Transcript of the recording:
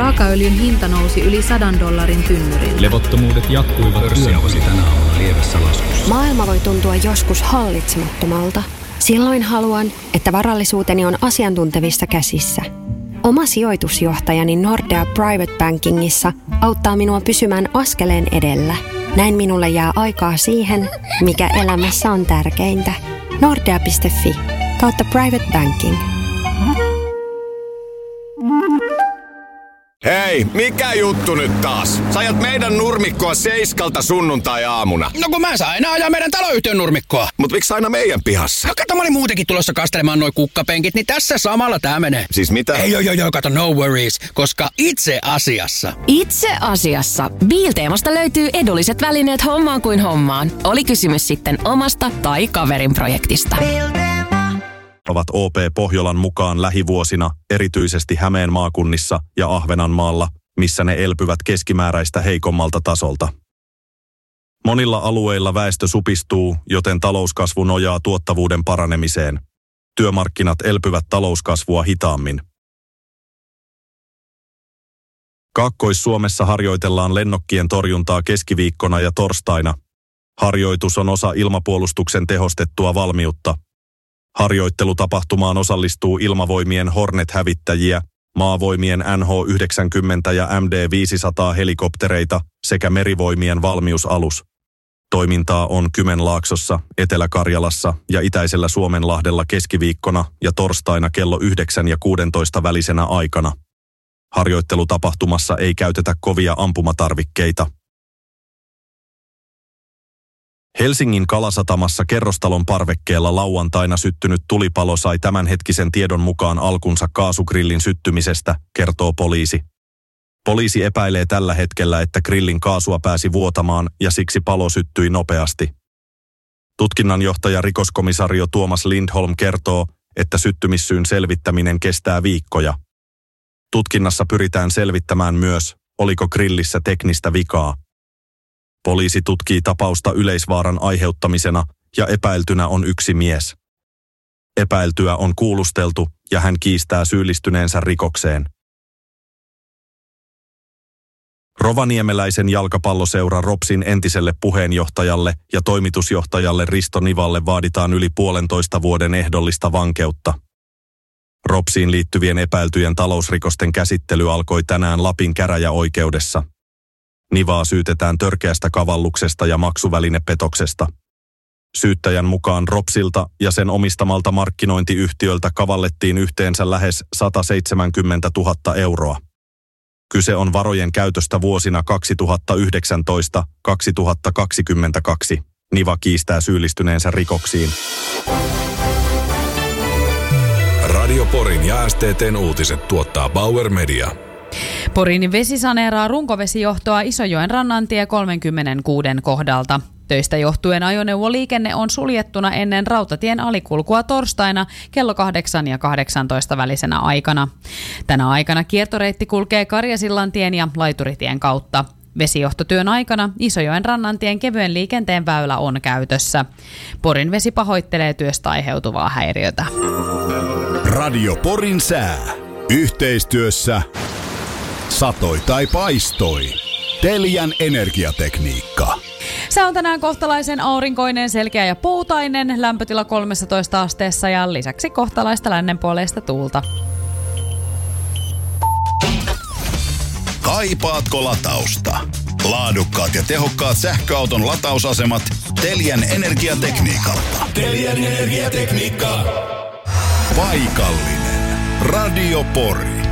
Raakaöljyn hinta nousi yli $100 tynnyrillä. Levottomuudet jatkuivat pörssiavasi tänä aamuna lievässä laskussa. Maailma voi tuntua joskus hallitsemattomalta. Silloin haluan, että varallisuuteni on asiantuntevissa käsissä. Oma sijoitusjohtajani Nordea Private Bankingissa auttaa minua pysymään askeleen edellä. Näin minulle jää aikaa siihen, mikä elämässä on tärkeintä. Nordea.fi/private banking. Hei, mikä juttu nyt taas? Sä ajat meidän nurmikkoa 7 sunnuntai-aamuna. No kun mä saan aina ajaa meidän taloyhtiön nurmikkoa. Mut miksi aina meidän pihassa? No kato, mä olin muutenkin tulossa kastelemaan noi kukkapenkit, niin tässä samalla tää menee. Siis mitä? Ei, kato, no worries, koska itse asiassa Biilteemasta löytyy edulliset välineet hommaan kuin hommaan. Oli kysymys sitten omasta tai kaverin projektista. Ovat OP Pohjolan mukaan lähivuosina, erityisesti Hämeen maakunnissa ja Ahvenanmaalla, missä ne elpyvät keskimääräistä heikommalta tasolta. Monilla alueilla väestö supistuu, joten talouskasvu nojaa tuottavuuden paranemiseen. Työmarkkinat elpyvät talouskasvua hitaammin. Kaakkois-Suomessa harjoitellaan lennokkien torjuntaa keskiviikkona ja torstaina. Harjoitus on osa ilmapuolustuksen tehostettua valmiutta. Harjoittelutapahtumaan osallistuu ilmavoimien Hornet-hävittäjiä, maavoimien NH-90 ja MD-500 helikoptereita sekä merivoimien valmiusalus. Toimintaa on Kymenlaaksossa, Etelä-Karjalassa ja itäisellä Suomenlahdella keskiviikkona ja torstaina kello 9 ja 16 välisenä aikana. Harjoittelutapahtumassa ei käytetä kovia ampumatarvikkeita. Helsingin Kalasatamassa kerrostalon parvekkeella lauantaina syttynyt tulipalo sai tämänhetkisen tiedon mukaan alkunsa kaasugrillin syttymisestä, kertoo poliisi. Poliisi epäilee tällä hetkellä, että grillin kaasua pääsi vuotamaan ja siksi palo syttyi nopeasti. Tutkinnanjohtaja rikoskomisario Tuomas Lindholm kertoo, että syttymissyyn selvittäminen kestää viikkoja. Tutkinnassa pyritään selvittämään myös, oliko grillissä teknistä vikaa. Poliisi tutkii tapausta yleisvaaran aiheuttamisena ja epäiltynä on yksi mies. Epäiltyä on kuulusteltu ja hän kiistää syyllistyneensä rikokseen. Rovaniemeläisen jalkapalloseura Ropsin entiselle puheenjohtajalle ja toimitusjohtajalle Risto Nivalle vaaditaan yli 1,5 vuoden ehdollista vankeutta. Ropsiin liittyvien epäiltyjen talousrikosten käsittely alkoi tänään Lapin käräjäoikeudessa. Nivaa syytetään törkeästä kavalluksesta ja maksuvälinepetoksesta. Syyttäjän mukaan Ropsilta ja sen omistamalta markkinointiyhtiöltä kavallettiin yhteensä lähes 170 000 euroa. Kyse on varojen käytöstä vuosina 2019-2022. Niva kiistää syyllistyneensä rikoksiin. Radio Porin ja STT:n uutiset tuottaa Bauer Media. Porin vesi saneeraa runkovesijohtoa Isojoen rannantie 36 kohdalta. Töistä johtuen ajoneuvoliikenne on suljettuna ennen rautatien alikulkua torstaina kello 8 ja 18 välisenä aikana. Tänä aikana kiertoreitti kulkee Karjasillantien ja Laituritien kautta. Vesijohtotyön aikana Isojoen rannantien kevyen liikenteen väylä on käytössä. Porin vesi pahoittelee työstä aiheutuvaa häiriötä. Radio Porin sää. Yhteistyössä satoi tai paistoi. Telian energiatekniikka. Se on tänään kohtalaisen aurinkoinen, selkeä ja poutainen, lämpötila 13 asteessa ja lisäksi kohtalaista lännenpuoleista tuulta. Kaipaatko latausta? Laadukkaat ja tehokkaat sähköauton latausasemat Telian energiatekniikalta. Telian energiatekniikka. Paikallinen. Radio Pori.